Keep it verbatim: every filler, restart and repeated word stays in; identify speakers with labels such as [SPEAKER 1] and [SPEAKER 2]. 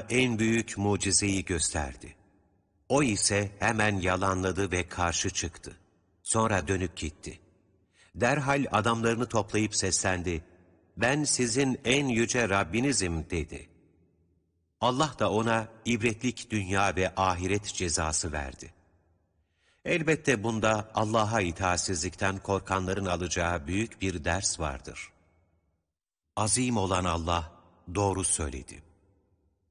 [SPEAKER 1] en büyük mucizeyi gösterdi. O ise hemen yalanladı ve karşı çıktı. Sonra dönüp gitti. Derhal adamlarını toplayıp seslendi. Ben sizin en yüce Rabbinizim dedi. Allah da ona ibretlik dünya ve ahiret cezası verdi. Elbette bunda Allah'a itaatsizlikten korkanların alacağı büyük bir ders vardır. Azim olan Allah doğru söyledi.